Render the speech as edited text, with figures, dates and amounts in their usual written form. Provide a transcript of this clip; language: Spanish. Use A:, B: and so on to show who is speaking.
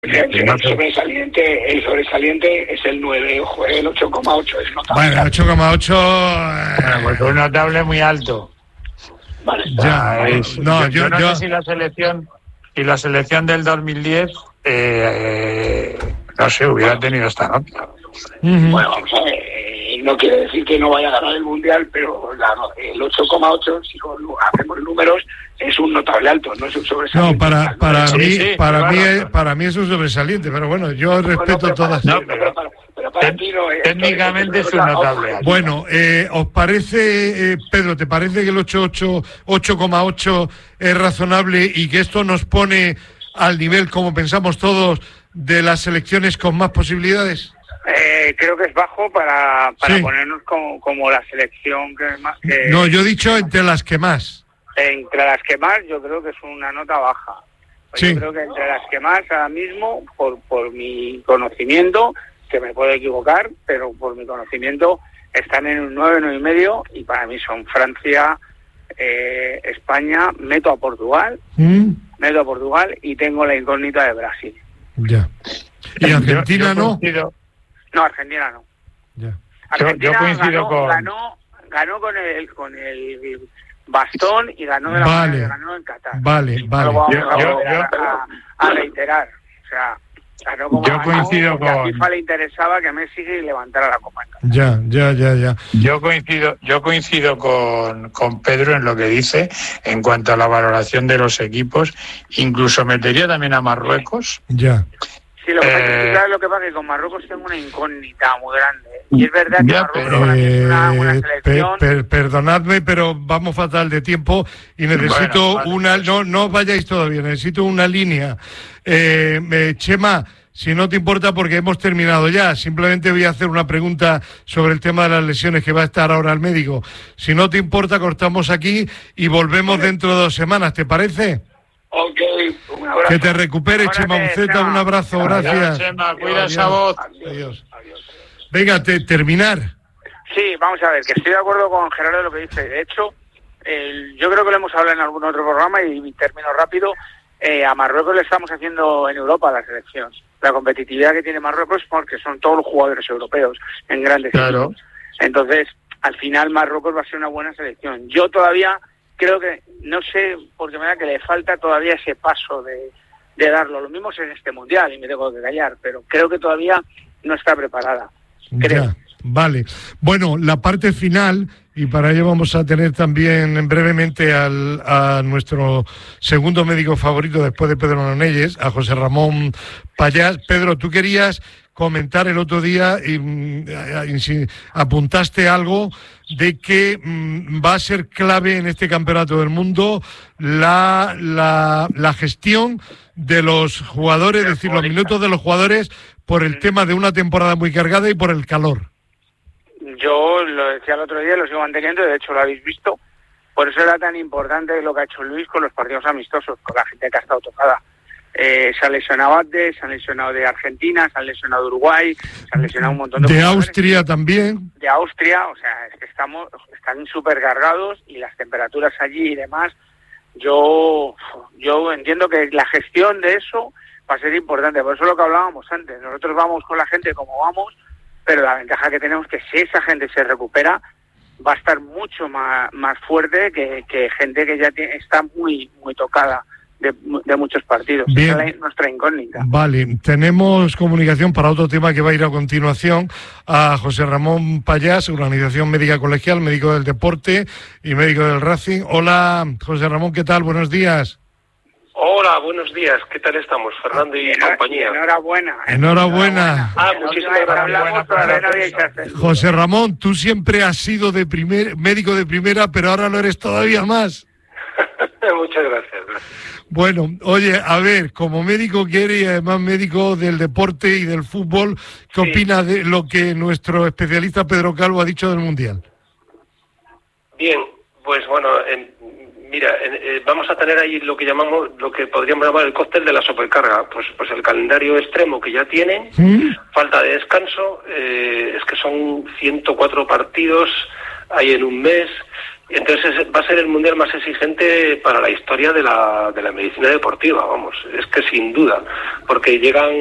A: El sobresaliente es el 9, ojo, el 8,8 es notable.
B: Bueno, 8,8...
C: pues un notable muy alto.
A: Vale.
B: Ya,
C: yo no sé si la selección del 2010 no sé, hubiera tenido esta nota.
A: Bueno, vamos a ver, no quiere decir que no vaya a ganar el Mundial, pero el 8,8, si hacemos números, es un notable alto, no es un sobresaliente.
B: No, para mí es un sobresaliente, pero bueno, yo respeto todas.
A: Pero para ti no es.
C: Técnicamente es un notable alto.
B: Bueno, ¿os parece, Pedro, te parece que el 8,8 es razonable y que esto nos pone al nivel, como pensamos todos, de las selecciones con más posibilidades?
D: Creo que es bajo para ponernos como la selección que más...
B: No, yo he dicho entre las que más.
D: Entre las que más yo creo que es una nota baja.
B: Sí.
D: Yo creo que entre las que más ahora mismo, por mi conocimiento, que me puedo equivocar, pero por mi conocimiento están en un 9, 9,5 y para mí son Francia, España, meto a Portugal y tengo la incógnita de Brasil.
B: Ya. ¿Y Argentina no?
D: No, Argentina no.
B: Ya.
D: Argentina
C: yo coincido
D: ganó con el bastón y ganó de la manera que ganó en Qatar.
B: Vale.
D: No lo vamos a reiterar. O sea, ganó como
C: yo coincido
D: con... A FIFA le interesaba que Messi levantara la copa en
B: Ya.
D: Qatar.
C: Yo coincido con Pedro en lo que dice en cuanto a la valoración de los equipos. Incluso metería también a Marruecos.
B: Ya.
D: Sí, lo que pasa es que con Marruecos tengo una incógnita muy grande. Y es verdad que Marruecos es una selección...
B: Perdonadme, pero vamos fatal de tiempo y necesito no vayáis todavía, necesito una línea. Chema, si no te importa, porque hemos terminado ya, simplemente voy a hacer una pregunta sobre el tema de las lesiones que va a estar ahora el médico. Si no te importa, cortamos aquí y volvemos dentro de 2 semanas, ¿te parece?
A: Ok, un abrazo.
B: Que te recuperes, Chema Uceta, un abrazo, gracias.
C: Chema, cuida esa voz.
B: Adiós. Venga, terminar.
D: Sí, vamos a ver, que estoy de acuerdo con Gerardo de lo que dice. De hecho, yo creo que lo hemos hablado en algún otro programa y termino rápido. A Marruecos le estamos haciendo en Europa la selección. La competitividad que tiene Marruecos porque son todos los jugadores europeos en grandes equipos. Entonces, al final Marruecos va a ser una buena selección. Yo todavía creo que, no sé, porque me da que le falta todavía ese paso de darlo. Lo mismo es en este Mundial y me tengo que callar, pero creo que todavía no está preparada. Creo.
B: Ya, vale. Bueno, la parte final, y para ello vamos a tener también brevemente a nuestro segundo médico favorito después de Pedro Nonelles, a José Ramón Payás. Pedro, tú querías comentar el otro día y apuntaste algo de que va a ser clave en este campeonato del mundo la gestión de los jugadores, es decir, los minutos de los jugadores por el tema de una temporada muy cargada y por el calor.
D: Yo lo decía el otro día, lo sigo manteniendo, de hecho lo habéis visto. Por eso era tan importante lo que ha hecho Luis con los partidos amistosos, con la gente que ha estado tocada. Se han lesionado Abde, se han lesionado de Argentina, se han lesionado de Uruguay, se han lesionado un montón de
B: Austria también.
D: De Austria, o sea, es que están súper cargados y las temperaturas allí y demás. Yo entiendo que la gestión de eso va a ser importante, por eso es lo que hablábamos antes. Nosotros vamos con la gente como vamos, pero la ventaja que tenemos es que si esa gente se recupera, va a estar mucho más fuerte que gente que ya está muy tocada de muchos partidos.
B: Bien.
D: Esa es nuestra incógnita.
B: Vale, tenemos comunicación para otro tema que va a ir a continuación a José Ramón Payás, Organización Médica Colegial, médico del deporte y médico del Racing. Hola, José Ramón, ¿qué tal? Buenos días.
E: Hola, buenos días. ¿Qué tal estamos, Fernando y compañía?
D: Enhorabuena.
E: Muchísimas gracias.
B: José Ramón, tú siempre has sido médico de primera, pero ahora lo eres todavía más.
E: Muchas gracias.
B: Bueno, oye, a ver, como médico que eres y además médico del deporte y del fútbol, ¿qué opinas de lo que nuestro especialista Pedro Calvo ha dicho del Mundial?
E: Bien, pues bueno, vamos a tener ahí lo que podríamos llamar el cóctel de la supercarga. Pues el calendario extremo que ya tienen, falta de descanso, es que son 104 partidos, hay en un mes. Entonces va a ser el mundial más exigente para la historia de la medicina deportiva, vamos, es que sin duda, porque llegan